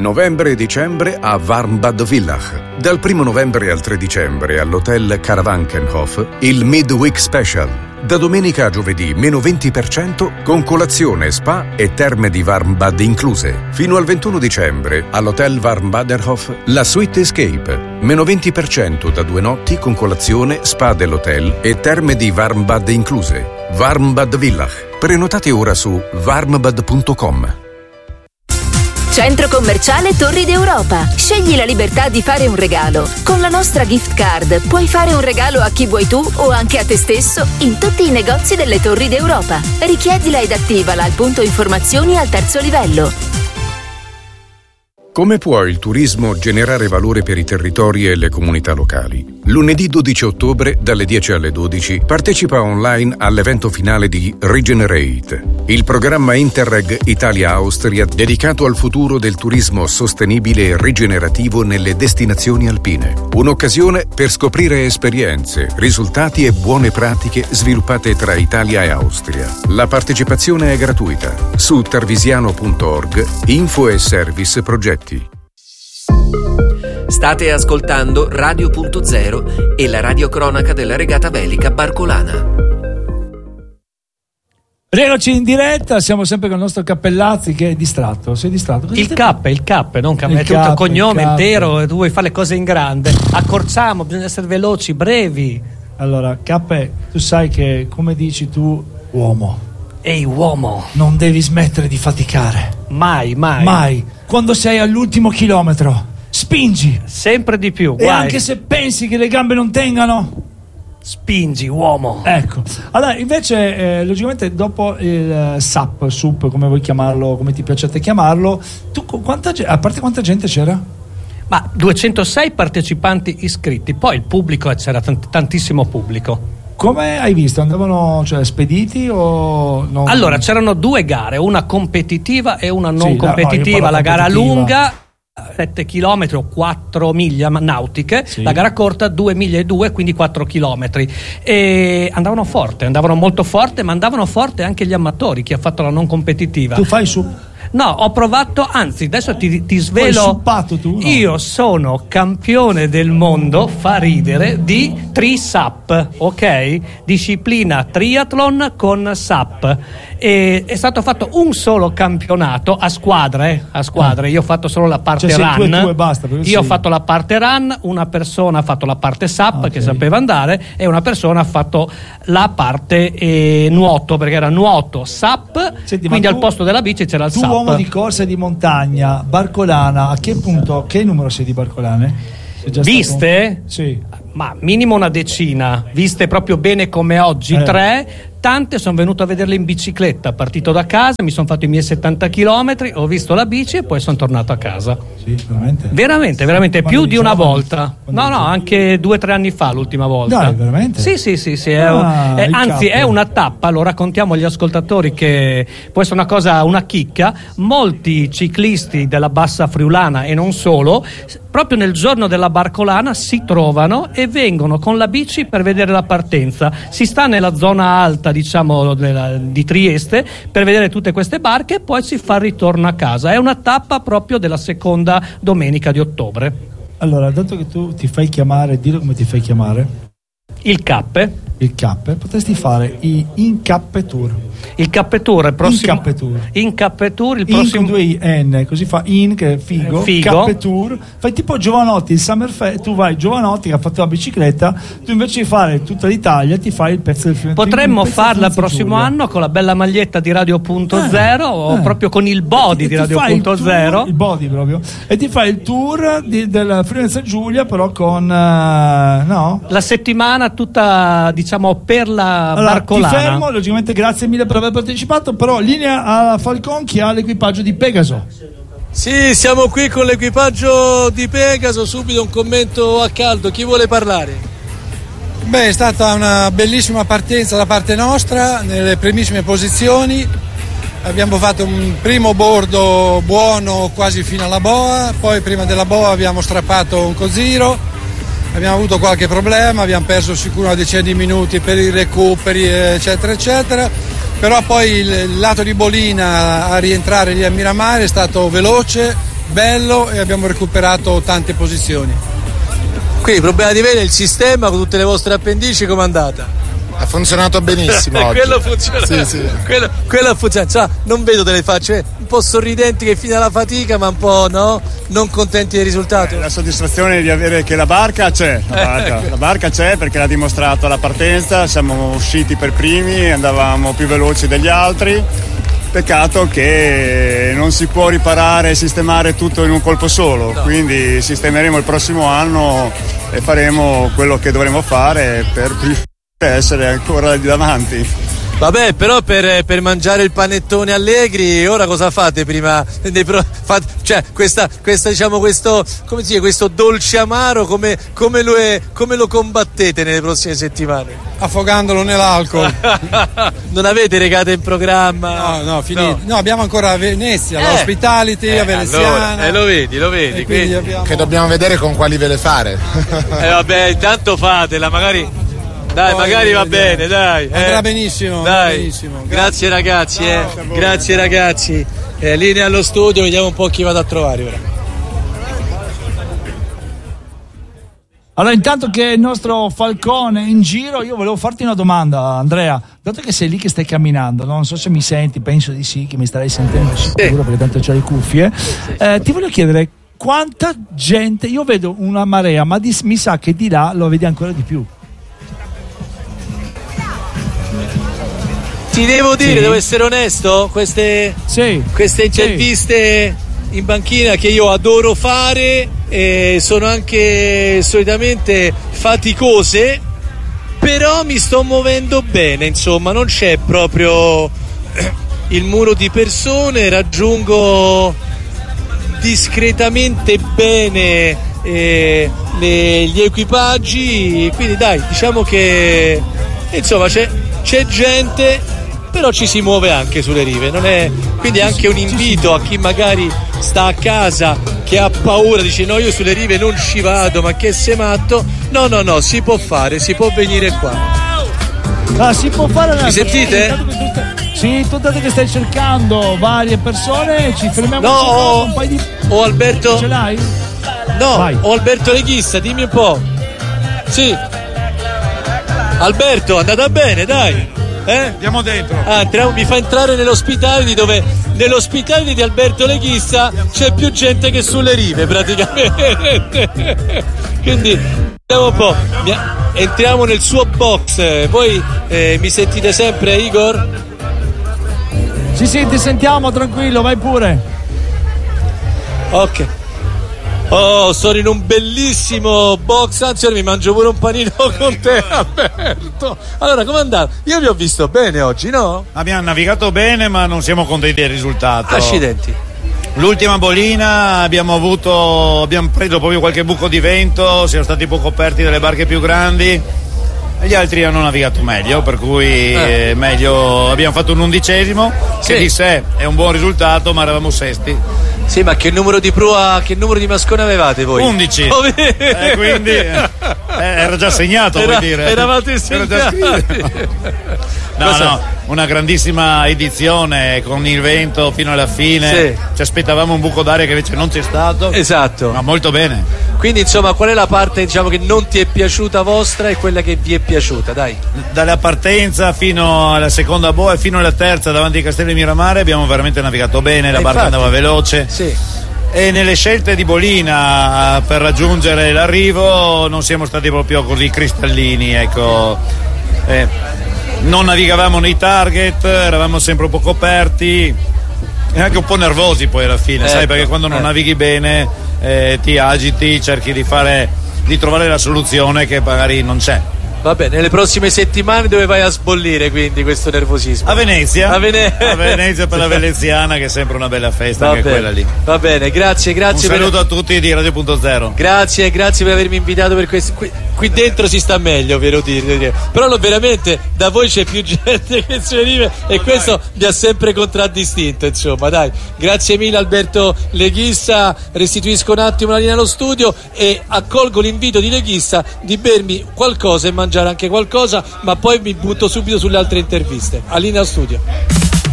Novembre e dicembre a Warmbad Villach. Dal 1 novembre al 3 dicembre all'hotel Karawankenhof il Midweek Special. Da domenica a giovedì meno 20% con colazione, spa e terme di Warmbad incluse. Fino al 21 dicembre all'hotel Warmbaderhof la Suite Escape. Meno 20% da 2 notti con colazione, spa dell'hotel e terme di Warmbad incluse. Warmbad Villach. Prenotate ora su warmbad.com. Centro commerciale Torri d'Europa. Scegli la libertà di fare un regalo. Con la nostra gift card puoi fare un regalo a chi vuoi tu o anche a te stesso in tutti i negozi delle Torri d'Europa. Richiedila ed attivala al punto informazioni al 3° livello. Come può il turismo generare valore per i territori e le comunità locali? Lunedì 12 ottobre, dalle 10 alle 12, partecipa online all'evento finale di Regenerate, il programma Interreg Italia-Austria dedicato al futuro del turismo sostenibile e rigenerativo nelle destinazioni alpine. Un'occasione per scoprire esperienze, risultati e buone pratiche sviluppate tra Italia e Austria. La partecipazione è gratuita. Su tarvisiano.org, info e service progetti. State ascoltando Radio.0 e la radiocronaca della regata velica Barcolana. Rieccoci in diretta, siamo sempre con il nostro Cappellazzi che è distratto. Sei distratto? Il K, non K, è tutto il cognome intero e tu vuoi fare le cose in grande. Accorciamo, bisogna essere veloci, brevi. Allora, K, tu sai che, come dici tu, uomo. Ehi uomo, non devi smettere di faticare. Mai. Quando sei all'ultimo chilometro, spingi. Sempre di più. E anche se pensi che le gambe non tengano, spingi, uomo. Ecco. Allora, invece, logicamente, dopo il SUP, come vuoi chiamarlo, come ti piace a te chiamarlo, tu a parte quanta gente c'era? Ma 206 partecipanti iscritti, poi il pubblico, c'era tantissimo pubblico. Come hai visto? Andavano, spediti o no? Allora, c'erano 2 gare, una competitiva e una non competitiva. La gara lunga 7 km o 4 miglia nautiche, la gara corta 2 miglia e 2, quindi 4 km. E andavano molto forte, ma andavano forte anche gli amatori, chi ha fatto la non competitiva. Tu fai su? No, ho provato, anzi adesso ti svelo. Hai suppato tu? No. Io sono campione del mondo, fa ridere, di tri-SUP, ok? Disciplina triathlon con SUP. E è stato fatto un solo campionato a squadre. Io ho fatto solo la parte run. Tu e basta, io ho fatto la parte run, una persona ha fatto la parte SUP che sapeva andare e una persona ha fatto la parte nuoto, perché era nuoto SUP. Senti, quindi al posto della bici c'era il SUP. Uomo di corsa di montagna, Barcolana, a che punto, che numero sei di Barcolane? Viste? Sì. Ma minimo una decina, viste proprio bene come oggi, 3. Tante sono venuto a vederle in bicicletta, partito da casa, mi sono fatto i miei 70 km, ho visto la bici e poi sono tornato a casa. Sì, veramente? Veramente, più di una volta. No, anche 2 o 3 anni fa l'ultima volta. Dai, veramente? Sì, anzi è una tappa, lo raccontiamo agli ascoltatori che può essere una chicca. Molti ciclisti della Bassa Friulana e non solo, proprio nel giorno della Barcolana si trovano e vengono con la bici per vedere la partenza. Si sta nella zona alta, diciamo, di Trieste per vedere tutte queste barche e poi si fa il ritorno a casa. È una tappa proprio della seconda domenica di ottobre. Allora, dato che tu ti fai chiamare, dillo come ti fai chiamare. Il K, potresti fare i Incappe Tour. Il Cappe Tour, il prossimo Incappe Tour, il prossimo con 2 I-N, così fa in che è figo. Cappe Tour, fai tipo Giovanotti, il Summer Fest, tu vai Giovanotti che ha fatto la bicicletta, tu invece di fare tutta l'Italia ti fai il pezzo del film. Potremmo farla il prossimo anno con la bella maglietta di Radio.0 o proprio con il body di Radio.0. Il body proprio. E ti fai il tour della Friuli Giulia, però con la settimana tutta, diciamo, per la Barcolana. Ti fermo, logicamente, grazie mille per aver partecipato, però linea a Falcon, chi ha l'equipaggio di Pegaso. Sì, siamo qui con l'equipaggio di Pegaso, subito un commento a caldo, chi vuole parlare? Beh, è stata una bellissima partenza da parte nostra, nelle primissime posizioni, abbiamo fatto un primo bordo buono quasi fino alla boa, poi prima della boa abbiamo strappato un cosiro. Abbiamo avuto qualche problema, abbiamo perso sicuro una decina di minuti per i recuperi, eccetera, eccetera. Però poi il lato di Bolina a rientrare lì a Miramare è stato veloce, bello e abbiamo recuperato tante posizioni. Quindi il problema di Vela è il sistema con tutte le vostre appendici, com'è andata? Ha funzionato benissimo oggi. Quello funziona. Sì. Quello funziona. Cioè, non vedo delle facce un po' sorridenti che fino alla fatica, ma un po' no? Non contenti del risultato. La soddisfazione di avere che la barca c'è. La barca c'è perché l'ha dimostrato alla partenza, siamo usciti per primi, andavamo più veloci degli altri. Peccato che non si può riparare e sistemare tutto in un colpo solo, no. Quindi sistemeremo il prossimo anno e faremo quello che dovremo fare per essere ancora lì davanti. Vabbè, però per mangiare il panettone Allegri ora cosa fate prima? Cioè questa diciamo questo, come si dice, questo dolce amaro come lo combattete nelle prossime settimane? Affogandolo nell'alcol. Non avete regate in programma? No, finito. No, abbiamo ancora Venezia, l'Hospitality, a Veneziana. Allora, lo vedi. Quindi che dobbiamo vedere con quali ve le fare. Vabbè, intanto fatela, magari. Dai, poi magari va bene, dai. Andrà benissimo. Dai. Benissimo. Grazie ragazzi, Grazie ragazzi. Linea allo studio, vediamo un po' chi vado a trovare ora. Allora, intanto che il nostro Falcone è in giro, io volevo farti una domanda, Andrea. Dato che sei lì che stai camminando, non so se mi senti, penso di sì, che mi starai sentendo sicuro, perché tanto c'hai le cuffie. Ti voglio chiedere quanta gente, io vedo una marea, ma mi sa che di là lo vedi ancora di più. Ti devo dire, devo essere onesto, queste interviste in banchina che io adoro fare sono anche solitamente faticose, però mi sto muovendo bene, insomma, non c'è proprio il muro di persone, raggiungo discretamente bene gli equipaggi, quindi dai, diciamo che insomma c'è gente, però ci si muove anche sulle rive, non è, quindi è anche un invito a chi magari sta a casa che ha paura, dice no, io sulle rive non ci vado, ma che sei matto. No, si può fare, si può venire qua. Si può fare. Mi sentite? Sì, tu date che stai cercando varie persone, ci fermiamo un paio di... O Alberto, ce l'hai? No, vai. O Alberto Leghista, dimmi un po'. Sì, Alberto, è andata bene, dai. Andiamo dentro. Mi fa entrare nell'ospitale dove nell'ospitale di Alberto Leghista c'è più gente che sulle rive praticamente. Quindi vediamo un po'. Entriamo nel suo box. Voi mi sentite sempre, Igor? Sì, ti sentiamo, tranquillo, vai pure. Ok. Sono in un bellissimo box, anzi ora mi mangio pure un panino con te, Alberto. Allora, com'è andato? Io vi ho visto bene oggi, no? Abbiamo navigato bene, ma non siamo contenti del risultato. Accidenti. L'ultima bolina abbiamo preso proprio qualche buco di vento, siamo stati poco coperti dalle barche più grandi. E gli altri hanno navigato meglio, per cui meglio. Abbiamo fatto un 11°, che di sé è un buon risultato, ma eravamo sesti. Sì, ma che numero di prua, che numero di mascone avevate voi? 11. Quindi era già segnato, vuol dire. Eravate segnati. No, una grandissima edizione con il vento fino alla fine. Sì. Ci aspettavamo un buco d'aria che invece non c'è stato. Esatto. Ma molto bene. Quindi insomma, qual è la parte, diciamo, che non ti è piaciuta vostra e quella che vi è piaciuta, dai? Dalla partenza fino alla seconda boa e fino alla terza davanti ai Castelli di Miramare abbiamo veramente navigato bene, la barca andava veloce. Sì. E nelle scelte di bolina per raggiungere l'arrivo non siamo stati proprio così cristallini, ecco. Non navigavamo nei target, eravamo sempre un po' coperti e anche un po' nervosi poi alla fine, sai, perché quando non navighi bene ti agiti, cerchi di trovare la soluzione che magari non c'è. Vabbè, nelle prossime settimane dove vai a sbollire quindi questo nervosismo? A Venezia. Per la veneziana, che è sempre una bella festa, anche quella lì. Va bene, grazie. Un saluto a tutti di Radio.0. Grazie per avermi invitato per questo. Qui dentro si sta meglio, ve lo dire. Però veramente da voi c'è più gente che si arriva e questo mi ha sempre contraddistinto, insomma, dai. Grazie mille Alberto Leghista, restituisco un attimo la linea allo studio e accolgo l'invito di Leghista di bermi qualcosa e mangiare anche qualcosa, ma poi mi butto subito sulle altre interviste. A linea allo studio.